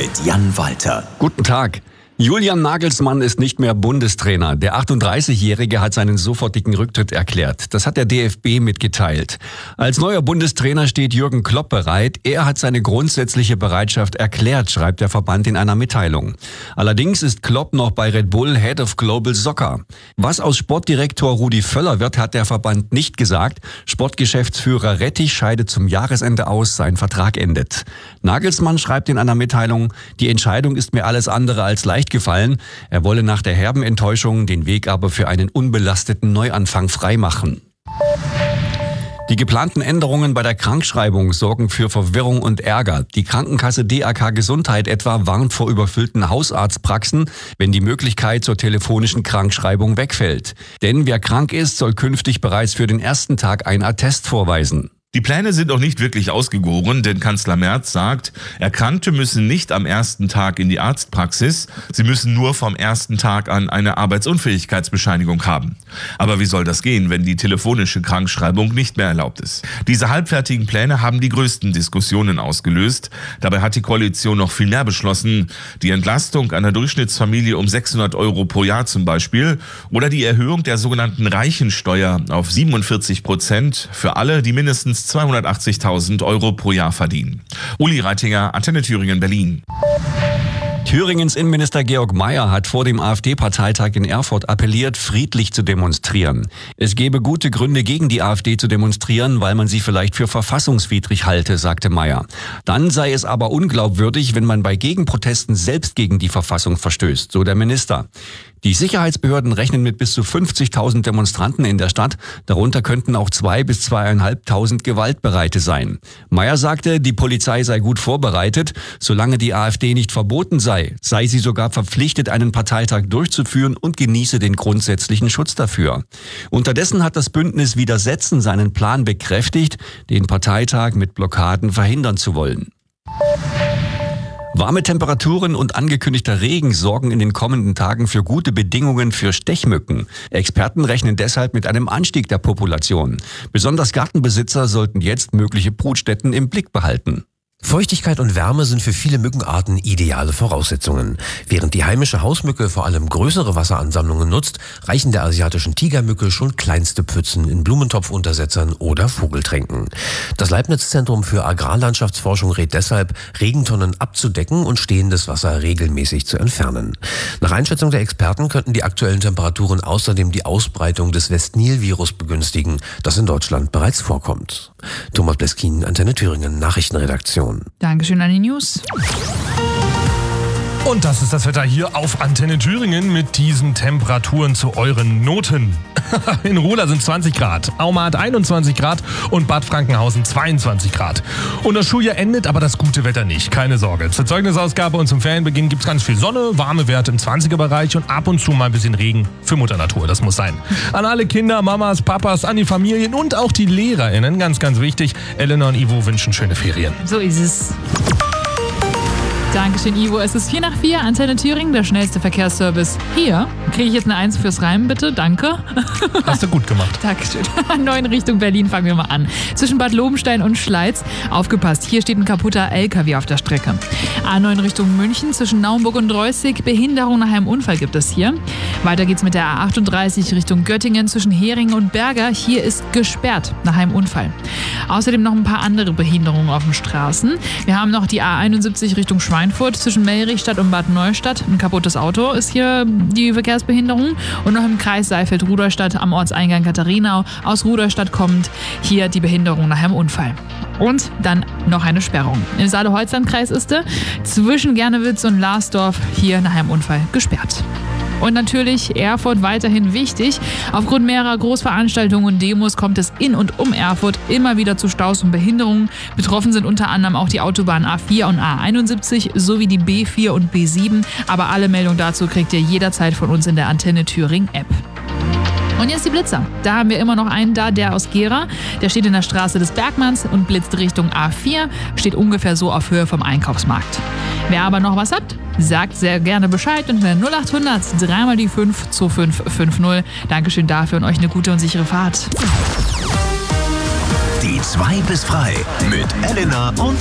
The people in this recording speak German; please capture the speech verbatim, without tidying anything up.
mit Jan Walter. Guten Tag. Julian Nagelsmann ist nicht mehr Bundestrainer. Der achtunddreißigjährige hat seinen sofortigen Rücktritt erklärt. Das hat der D F B mitgeteilt. Als neuer Bundestrainer steht Jürgen Klopp bereit. Er hat seine grundsätzliche Bereitschaft erklärt, schreibt der Verband in einer Mitteilung. Allerdings ist Klopp noch bei Red Bull Head of Global Soccer. Was aus Sportdirektor Rudi Völler wird, hat der Verband nicht gesagt. Sportgeschäftsführer Rettich scheidet zum Jahresende aus, sein Vertrag endet. Nagelsmann schreibt in einer Mitteilung, die Entscheidung ist mir alles andere als leicht gefallen. Er wolle nach der herben Enttäuschung den Weg aber für einen unbelasteten Neuanfang freimachen. Die geplanten Änderungen bei der Krankschreibung sorgen für Verwirrung und Ärger. Die Krankenkasse D A K Gesundheit etwa warnt vor überfüllten Hausarztpraxen, wenn die Möglichkeit zur telefonischen Krankschreibung wegfällt. Denn wer krank ist, soll künftig bereits für den ersten Tag ein Attest vorweisen. Die Pläne sind noch nicht wirklich ausgegoren, denn Kanzler Merz sagt, Erkrankte müssen nicht am ersten Tag in die Arztpraxis, sie müssen nur vom ersten Tag an eine Arbeitsunfähigkeitsbescheinigung haben. Aber wie soll das gehen, wenn die telefonische Krankschreibung nicht mehr erlaubt ist? Diese halbfertigen Pläne haben die größten Diskussionen ausgelöst. Dabei hat die Koalition noch viel mehr beschlossen. Die Entlastung einer Durchschnittsfamilie um sechshundert Euro pro Jahr zum Beispiel oder die Erhöhung der sogenannten Reichensteuer auf siebenundvierzig Prozent für alle, die mindestens zweihundertachtzigtausend Euro pro Jahr verdienen. Uli Reitinger, Antenne Thüringen, Berlin. Thüringens Innenminister Georg Mayer hat vor dem AfD-Parteitag in Erfurt appelliert, friedlich zu demonstrieren. Es gebe gute Gründe, gegen die AfD zu demonstrieren, weil man sie vielleicht für verfassungswidrig halte, sagte Mayer. Dann sei es aber unglaubwürdig, wenn man bei Gegenprotesten selbst gegen die Verfassung verstößt, so der Minister. Die Sicherheitsbehörden rechnen mit bis zu fünfzigtausend Demonstranten in der Stadt. Darunter könnten auch zwei bis zweieinhalbtausend Gewaltbereite sein. Mayer sagte, die Polizei sei gut vorbereitet. Solange die AfD nicht verboten sei, sei sie sogar verpflichtet, einen Parteitag durchzuführen und genieße den grundsätzlichen Schutz dafür. Unterdessen hat das Bündnis Widersetzen seinen Plan bekräftigt, den Parteitag mit Blockaden verhindern zu wollen. Warme Temperaturen und angekündigter Regen sorgen in den kommenden Tagen für gute Bedingungen für Stechmücken. Experten rechnen deshalb mit einem Anstieg der Population. Besonders Gartenbesitzer sollten jetzt mögliche Brutstätten im Blick behalten. Feuchtigkeit und Wärme sind für viele Mückenarten ideale Voraussetzungen. Während die heimische Hausmücke vor allem größere Wasseransammlungen nutzt, reichen der asiatischen Tigermücke schon kleinste Pfützen in Blumentopfuntersetzern oder Vogeltränken. Das Leibniz-Zentrum für Agrarlandschaftsforschung rät deshalb, Regentonnen abzudecken und stehendes Wasser regelmäßig zu entfernen. Nach Einschätzung der Experten könnten die aktuellen Temperaturen außerdem die Ausbreitung des West-Nil-Virus begünstigen, das in Deutschland bereits vorkommt. Thomas Bleskin, Antenne Thüringen, Nachrichtenredaktion. Dankeschön an die News. Und das ist das Wetter hier auf Antenne Thüringen mit diesen Temperaturen zu euren Noten. In Ruhla sind zwanzig Grad, Auma hat einundzwanzig Grad und Bad Frankenhausen zweiundzwanzig Grad. Und das Schuljahr endet, aber das gute Wetter nicht, keine Sorge. Zur Zeugnisausgabe und zum Ferienbeginn gibt es ganz viel Sonne, warme Werte im zwanziger-Bereich und ab und zu mal ein bisschen Regen für Mutter Natur, das muss sein. An alle Kinder, Mamas, Papas, an die Familien und auch die LehrerInnen, ganz, ganz wichtig, Elena und Ivo wünschen schöne Ferien. So ist es. Dankeschön, Ivo. Es ist vier nach vier, Antenne Thüringen, der schnellste Verkehrsservice. Hier kriege ich jetzt eine Eins fürs Reimen, bitte. Danke. Hast du gut gemacht. Dankeschön. A neun Richtung Berlin fangen wir mal an. Zwischen Bad Lobenstein und Schleiz. Aufgepasst, hier steht ein kaputter L K W auf der Strecke. A neun Richtung München, zwischen Naumburg und Reußig. Behinderung nach einem Unfall gibt es hier. Weiter geht's mit der A achtunddreißig Richtung Göttingen, zwischen Heringen und Berger. Hier ist gesperrt nach einem Unfall. Außerdem noch ein paar andere Behinderungen auf den Straßen. Wir haben noch die A einundsiebzig Richtung Schweinfurt. Zwischen Melrichstadt und Bad Neustadt. Ein kaputtes Auto ist hier die Verkehrsbehinderung. Und noch im Kreis Saalfeld-Rudolstadt am Ortseingang Katharinau aus Rudolstadt kommt hier die Behinderung nach einem Unfall. Und dann noch eine Sperrung. Im Saale-Holzland-Kreis ist er zwischen Gernewitz und Larsdorf hier nach einem Unfall gesperrt. Und natürlich Erfurt weiterhin wichtig. Aufgrund mehrerer Großveranstaltungen und Demos kommt es in und um Erfurt immer wieder zu Staus und Behinderungen. Betroffen sind unter anderem auch die Autobahn A vier und A einundsiebzig sowie die B vier und B sieben. Aber alle Meldungen dazu kriegt ihr jederzeit von uns in der Antenne Thüringen App. Und jetzt die Blitzer. Da haben wir immer noch einen da, der aus Gera. Der steht in der Straße des Bergmanns und blitzt Richtung A vier. Steht ungefähr so auf Höhe vom Einkaufsmarkt. Wer aber noch was hat, sagt sehr gerne Bescheid unter null acht hundert drei mal die fünf zwei fünf fünf null. Dankeschön dafür und euch eine gute und sichere Fahrt. Die zwei bis frei mit Elena und